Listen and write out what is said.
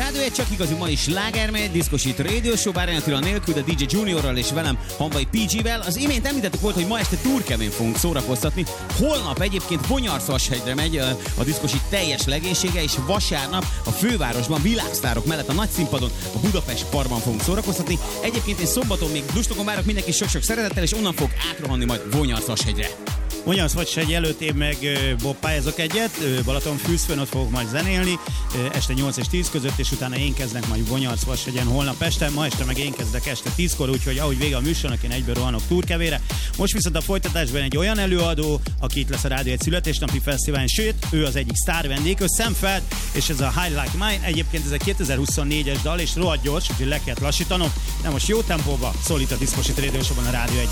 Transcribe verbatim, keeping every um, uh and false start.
Rádió egy csak igazi mai slágermegy, diszkosít Radio Show, Bárány Attila nélkül, de dé dzsé Juniorral és velem Hamvai pé gé-vel. Az imént említettük volt, hogy ma este Turkemén fogunk szórakoztatni. Holnap egyébként Bonyarszashegyre megy a diszkosít teljes legénysége, és vasárnap a fővárosban világsztárok mellett a nagy színpadon, a Budapest Parkban fogunk szórakoztatni. Egyébként én szombaton még Lustakon várok mindenki sok-sok szeretettel, és onnan fog átrohanni majd Bonyarszashegyre. Bonyarszashegy előtt én meg Bob pályázok egyet, Balatonfürdőn, ott fogok majd zenélni, este nyolc és tíz között, és utána én kezdek majd Bonyarszashegyen holnap este, ma este meg én kezdek este tízkor, úgyhogy ahogy vége a műsornak, én egyből rohanok Turkevére. Most viszont a folytatásban egy olyan előadó, aki itt lesz a Rádió egy születésnapi fesztiválon, sőt, ő az egyik sztár vendég, ő Sam Feldt, és ez a High Like Mine, egyébként ez egy kétezer-huszonnégyes dal, és rohadt gyors, úgyhogy le kellett lassítanom, de most jó tempóba szólít a diszkosít Radio Show-ban a Rádió egy.